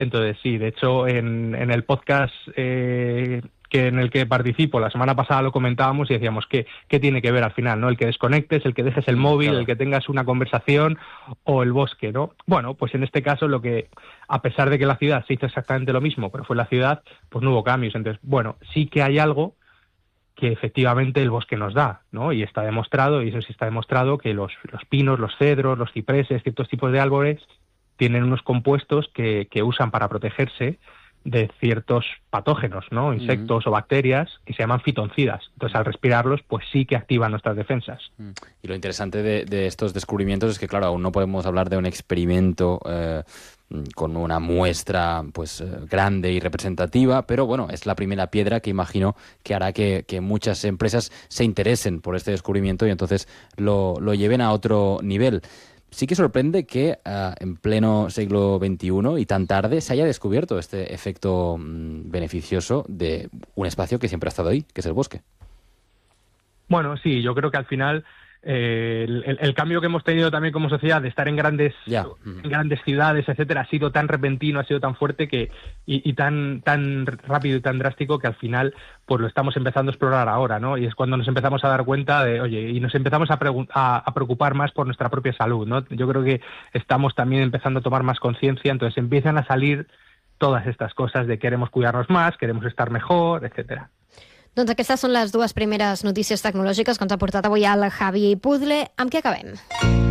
Entonces, sí, de hecho, en el podcast en el que participo, la semana pasada lo comentábamos y decíamos qué tiene que ver al final, ¿no? El que desconectes, el que dejes el móvil, claro. el que tengas una conversación o el bosque, ¿no? Bueno, pues en este caso a pesar de que la ciudad se hizo exactamente lo mismo, pero fue la ciudad, pues no hubo cambios. Entonces, bueno, sí que hay algo que efectivamente el bosque nos da, ¿no? Y está demostrado, y eso sí está demostrado, que los pinos, los cedros, los cipreses, ciertos tipos de árboles tienen unos compuestos que usan para protegerse de ciertos patógenos, ¿no? Insectos o bacterias que se llaman fitoncidas. Entonces, al respirarlos, pues sí que activan nuestras defensas. Y lo interesante de estos descubrimientos es que, claro, aún no podemos hablar de un experimento con una muestra pues grande y representativa, pero bueno, es la primera piedra que imagino que hará que muchas empresas se interesen por este descubrimiento y entonces lo lleven a otro nivel. Sí que sorprende que en pleno siglo XXI y tan tarde se haya descubierto este efecto beneficioso de un espacio que siempre ha estado ahí, que es el bosque. Bueno, sí, yo creo que al final el cambio que hemos tenido también como sociedad de estar en grandes ciudades, etcétera, ha sido tan repentino, ha sido tan fuerte y tan rápido y tan drástico que al final pues lo estamos empezando a explorar ahora, ¿no? Y es cuando nos empezamos a dar cuenta y nos empezamos a preocupar más por nuestra propia salud, ¿no? Yo creo que estamos también empezando a tomar más conciencia, entonces empiezan a salir todas estas cosas de queremos cuidarnos más, queremos estar mejor, etcétera. Doncs aquestes són les dues primeres notícies tecnològiques que ens ha portat avui el Javi Puzzle. Amb què acabem?